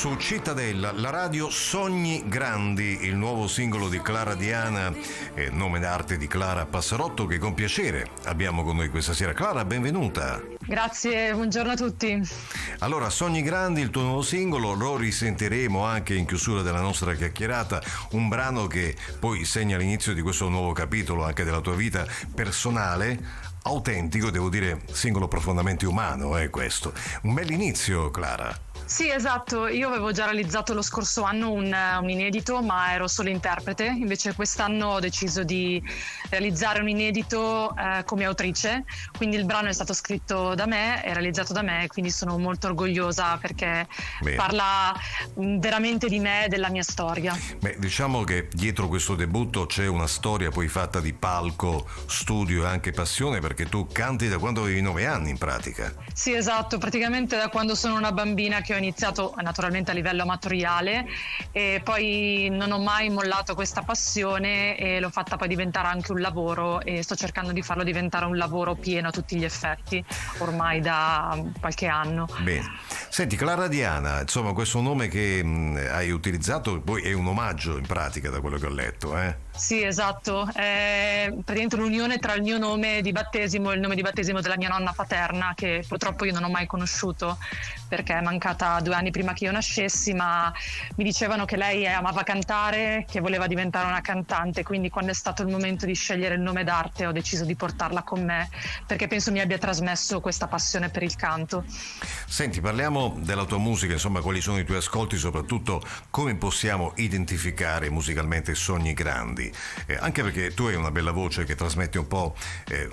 su Cittadella, la radio Sogni Grandi, il nuovo singolo di Clara Diana, nome d'arte di Clara Passarotto, che con piacere abbiamo con noi questa sera. Clara, benvenuta. Grazie, buongiorno a tutti. Allora, Sogni Grandi, il tuo nuovo singolo, lo risentiremo anche in chiusura della nostra chiacchierata, un brano che poi segna l'inizio di questo nuovo capitolo anche della tua vita personale, autentico, devo dire, singolo profondamente umano, è questo. Un bell'inizio, Clara. Sì, esatto, io avevo già realizzato lo scorso anno un inedito, ma ero solo interprete, invece quest'anno ho deciso di realizzare un inedito come autrice, quindi il brano è stato scritto da me, è realizzato da me, quindi sono molto orgogliosa perché parla veramente di me e della mia storia. Beh, diciamo che dietro questo debutto c'è una storia poi fatta di palco, studio e anche passione, perché tu canti da quando avevi 9 anni in pratica. Sì, esatto, praticamente da quando sono una bambina che ho iniziato naturalmente a livello amatoriale e poi non ho mai mollato questa passione e l'ho fatta poi diventare anche un lavoro e sto cercando di farlo diventare un lavoro pieno a tutti gli effetti ormai da qualche anno. Bene. Senti, Clara Diana, insomma, questo nome che hai utilizzato poi è un omaggio in pratica, da quello che ho letto, eh? Sì, esatto, è praticamente l'unione tra il mio nome di battesimo e il nome di battesimo della mia nonna paterna, che purtroppo io non ho mai conosciuto perché è mancata 2 anni prima che io nascessi, ma mi dicevano che lei amava cantare, che voleva diventare una cantante, quindi quando è stato il momento di scegliere il nome d'arte ho deciso di portarla con me perché penso mi abbia trasmesso questa passione per il canto. Senti, parliamo della tua musica, insomma, quali sono i tuoi ascolti, soprattutto come possiamo identificare musicalmente Sogni Grandi, anche perché tu hai una bella voce che trasmette un po'